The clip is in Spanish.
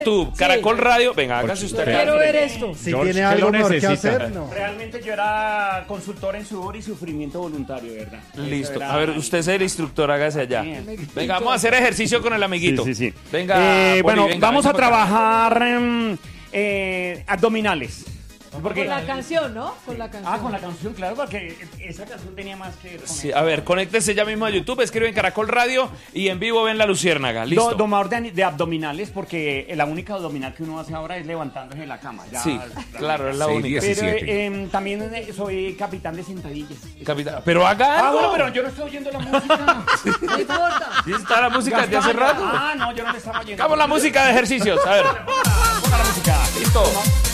YouTube, Caracol Radio. Venga, hágase usted. Quiero ver esto. Si George, tiene ¿qué algo lo mejor que necesita? hacer, no. Realmente yo era consultor en sudor y sufrimiento voluntario, ¿verdad? Listo. Eso era- A ver, usted es el instructor, hágase allá. Bien. Venga, vamos a hacer ejercicio con el amiguito. Sí, sí, sí. Venga, bueno, Poli, venga, vamos a venga para acá. trabajar abdominales. Porque, Con la canción, ¿no? Con la canción. con la canción, claro, porque esa canción tenía más que ver con Sí, eso. a ver, conéctese ya mismo a YouTube, escriben Caracol Radio y en vivo ven La Luciérnaga. Listo. Domador de abdominales, porque la única abdominal que uno hace ahora es levantándose de la cama. Ya, Sí, claro, es la 6, única. 10. Pero 17. también soy capitán de sentadillas. Capitán. Pero haga algo. Bueno, pero yo no estoy oyendo la música. No importa. ¿Sí está la música de hace rato? No, yo no le estaba oyendo. Hagamos la música de ejercicios. A ver. Ponga la música. Listo.